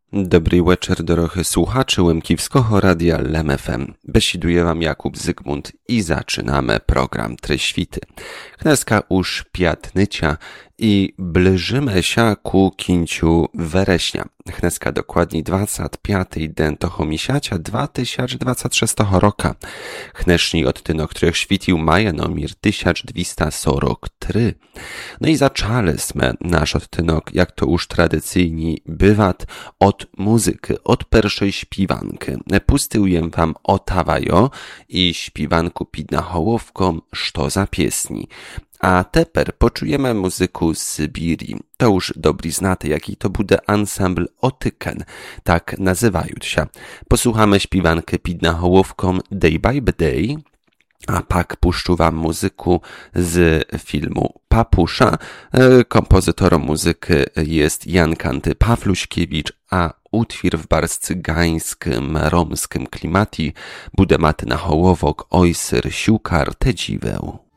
Dobry wieczór, drodzy słuchacze Łemkiwskiego Radia LEM FM. Besiduje wam Jakub Zygmunt i zaczynamy program Treświty. Kneska już piatnycia i bliżymy się ku kinciu wereśnia. Kneska dokładnie 25. den toho miesiąca 2026 roku. Kneszni odtynok, których świecił maja numer 1243. No i zaczęliśmy nasz odtynok, jak to już tradycyjnie bywa, od muzyki, od pierwszej śpiwanki. Pustyłem wam Otawajo i śpiwanku pід Hołowką, što za piesni. A teper poczujemy muzyku z Sybirii. To już dobry znaty, jaki to bude ensemble Otyken, tak nazywają się. Posłuchamy śpiwankę pід Hołowką Day by Day, a pak puszczu wam muzyku z filmu Papusza. Kompozytorem muzyki jest Jan Kanty Pawluśkiewicz, a utwór w barcygańskim, romskim klimacie bude maty na Hołowok ojsyr siukar te dziweł.